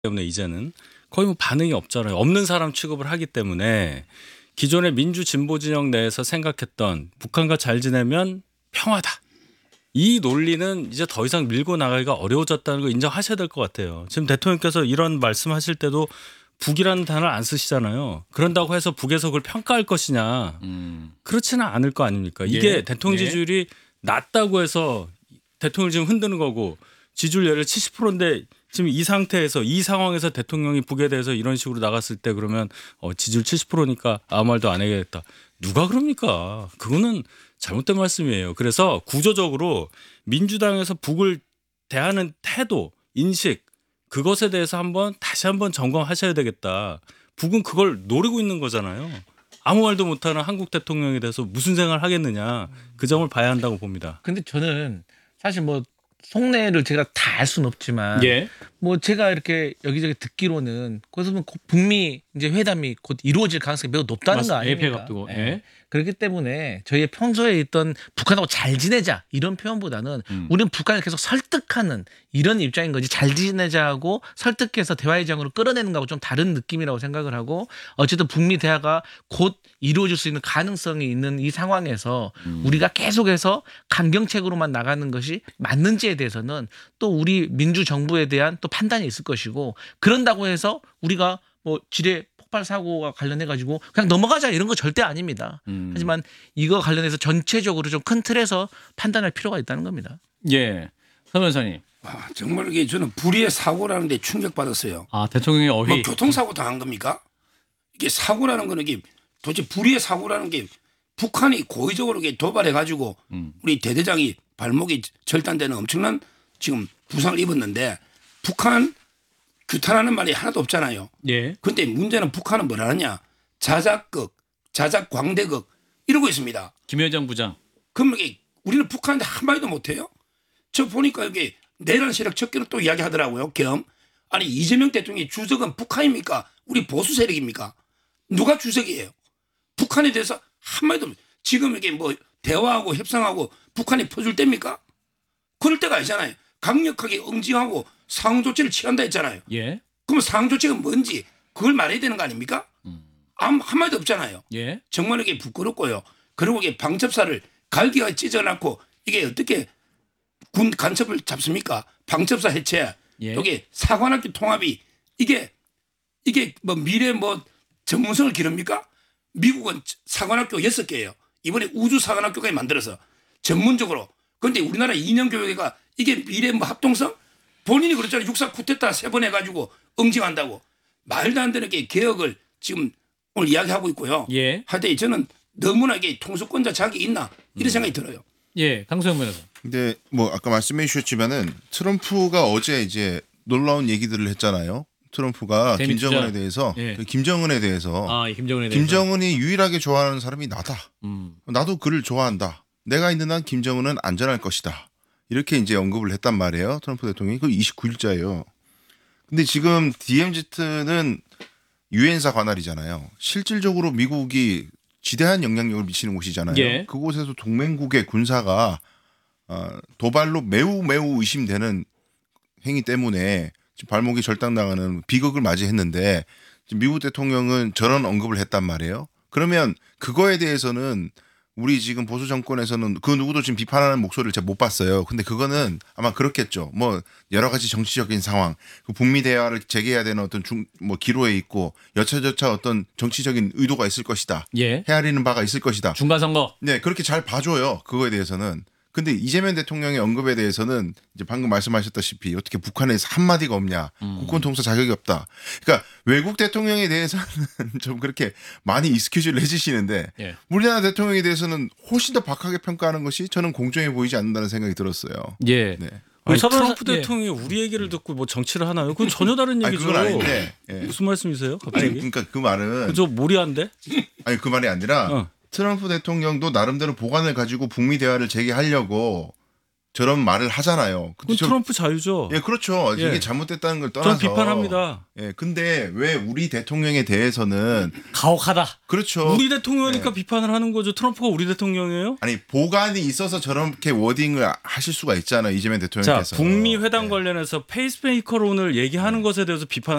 때문에 이제는 거의 뭐 반응이 없잖아요. 없는 사람 취급을 하기 때문에 기존의 민주 진보 진영 내에서 생각했던 북한과 잘 지내면 평화다. 이 논리는 이제 더 이상 밀고 나가기가 어려워졌다는 걸 인정하셔야 될 것 같아요. 지금 대통령께서 이런 말씀하실 때도 북이라는 단어를 안 쓰시잖아요. 그런다고 해서 북에서 그걸 평가할 것이냐. 그렇지는 않을 거 아닙니까? 이게 예. 대통령 지지율이 낮다고 해서 대통령을 지금 흔드는 거고 지지율 예를 70%인데 지금 이 상태에서 이 상황에서 대통령이 북에 대해서 이런 식으로 나갔을 때 그러면 지지율 70%니까 아무 말도 안 해야겠다. 누가 그럽니까? 그거는 잘못된 말씀이에요. 그래서 구조적으로 민주당에서 북을 대하는 태도, 인식 그것에 대해서 다시 한번 점검하셔야 되겠다. 북은 그걸 노리고 있는 거잖아요. 아무 말도 못하는 한국 대통령에 대해서 무슨 생각을 하겠느냐. 그 점을 봐야 한다고 봅니다. 근데 저는 사실 뭐 속내를 제가 다 알 수는 없지만 예. 뭐 제가 이렇게 여기저기 듣기로는 거기서 보면 북미 이제 회담이 곧 이루어질 가능성이 매우 높다는 거 아닙니까? 예패 앞두고. 예. 예. 그렇기 때문에 저희의 평소에 있던 북한하고 잘 지내자 이런 표현보다는 우리는 북한을 계속 설득하는 이런 입장인 거지 잘 지내자하고 설득해서 대화의 장으로 끌어내는 거하고 좀 다른 느낌이라고 생각을 하고 어쨌든 북미 대화가 곧 이루어질 수 있는 가능성이 있는 이 상황에서 우리가 계속해서 강경책으로만 나가는 것이 맞는지에 대해서는 또 우리 민주정부에 대한 또 판단이 있을 것이고 그런다고 해서 우리가 뭐 지뢰 폭발 사고와 관련해 가지고 그냥 넘어가자 이런 거 절대 아닙니다. 하지만 이거 관련해서 전체적으로 좀 큰 틀에서 판단할 필요가 있다는 겁니다. 예. 서 변호사님. 정말 이게 저는 불의의 사고라는 데 충격받았어요. 대통령의 뭐 어휘. 교통사고 당한 겁니까? 이게 사고라는 거는 이게 도대체 불의의 사고라는 게 북한이 고의적으로 이게 도발해 가지고 우리 대대장이 발목이 절단되는 엄청난 지금 부상을 입었는데 북한 규탄하는 말이 하나도 없잖아요. 예. 그런데 문제는 북한은 뭐라 하냐. 자작극, 자작광대극 이러고 있습니다. 김여정 부장. 그럼 이게 우리는 북한한테 한마디도 못해요? 저 보니까 여기 내란 세력 척결을 또 이야기하더라고요. 아니 이재명 대통령의 주석은 북한입니까? 우리 보수 세력입니까? 누가 주석이에요? 북한에 대해서 한마디도 지금 이게 뭐 대화하고 협상하고 북한이 퍼줄 때입니까? 그럴 때가 아니잖아요. 강력하게 응징하고 상응 조치를 취한다 했잖아요. 예. 그럼 상응 조치가 뭔지 그걸 말해야 되는 거 아닙니까? 한마디도 없잖아요. 예. 정말 이게 부끄럽고요. 그리고 이게 방첩사를 갈기가 찢어놨고 이게 어떻게 군 간첩을 잡습니까? 방첩사 해체, 예. 여기 사관학교 통합이 이게 뭐 미래 뭐 전문성을 기릅니까? 미국은 사관학교 6개예요. 이번에 우주 사관학교까지 만들어서 전문적으로. 그런데 우리나라 인형교육회가 이게 미래 뭐 합동성? 본인이 그랬잖아요. 육사 쿠데타 3번 해가지고 응징한다고. 말도 안 되는 게 개혁을 지금 오늘 이야기하고 있고요. 예. 하여튼 저는 너무나 이게 통수권자 자격이 있나 이런 생각이 들어요. 예. 강소영 변호사. 근데 뭐 아까 말씀해 주셨지만은 트럼프가 어제 이제 놀라운 얘기들을 했잖아요. 트럼프가 재밌죠? 김정은에 대해서 예. 김정은에 대해서 김정은에 대해서. 김정은이 유일하게 좋아하는 사람이 나다. 나도 그를 좋아한다. 내가 있는 한 김정은은 안전할 것이다. 이렇게 이제 언급을 했단 말이에요. 트럼프 대통령이. 그 29일자예요. 근데 지금 DMZ는 유엔사 관할이잖아요. 실질적으로 미국이 지대한 영향력을 미치는 곳이잖아요. 예. 그곳에서 동맹국의 군사가 도발로 매우 의심되는 행위 때문에 지금 발목이 절단당하는 비극을 맞이했는데 지금 미국 대통령은 저런 언급을 했단 말이에요. 그러면 그거에 대해서는 우리 지금 보수 정권에서는 그 누구도 지금 비판하는 목소리를 제가 못 봤어요. 근데 그거는 아마 그렇겠죠. 뭐 여러 가지 정치적인 상황, 그 북미 대화를 재개해야 되는 어떤 뭐 기로에 있고 여차저차 어떤 정치적인 의도가 있을 것이다. 예. 헤아리는 바가 있을 것이다. 중간 선거. 네, 그렇게 잘 봐줘요. 그거에 대해서는. 근데 이재명 대통령의 언급에 대해서는 이제 방금 말씀하셨다시피 어떻게 북한에서 한마디가 없냐. 국권 통사 자격이 없다. 그러니까 외국 대통령에 대해서는 좀 그렇게 많이 익스큐즈를 해주시는데 예. 우리나라 대통령에 대해서는 훨씬 더 박하게 평가하는 것이 저는 공정해 보이지 않는다는 생각이 들었어요. 예. 네. 아니, 서 변호사- 트럼프 대통령이 우리 얘기를 듣고 뭐 정치를 하나요? 그건 전혀 다른 아니, 얘기죠. 그건 아닌데. 예. 무슨 말씀이세요? 아니, 갑자기? 그러니까 그 말은 저 모리안데? 아니 그 말이 아니라 트럼프 대통령도 나름대로 보관을 가지고 북미 대화를 재개하려고 저런 말을 하잖아요. 근데 그건 트럼프 자유죠. 예, 그렇죠. 예. 이게 잘못됐다는 걸 전 떠나서 비판합니다. 예, 근데 왜 우리 대통령에 대해서는 가혹하다. 그렇죠. 우리 대통령이니까 예. 비판을 하는 거죠. 트럼프가 우리 대통령이에요? 아니 보관이 있어서 저렇게 워딩을 하실 수가 있잖아요. 이재명 자, 대통령께서. 북미 회담 예. 관련해서 페이스메이커론을 얘기하는 것에 대해서 비판.